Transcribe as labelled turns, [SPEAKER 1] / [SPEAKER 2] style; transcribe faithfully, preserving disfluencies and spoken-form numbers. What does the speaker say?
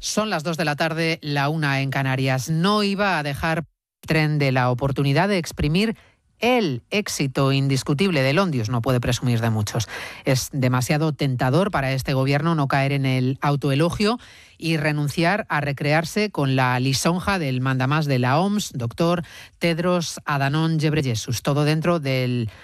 [SPEAKER 1] Son las dos de la tarde, la una en Canarias. No iba a dejar tren de la oportunidad de exprimir el éxito indiscutible de Londius. No puede presumir de muchos. Es demasiado tentador para este gobierno no caer en el autoelogio y renunciar a recrearse con la lisonja del mandamás de la O M S, doctor Tedros Adhanom Ghebreyesus. Todo dentro del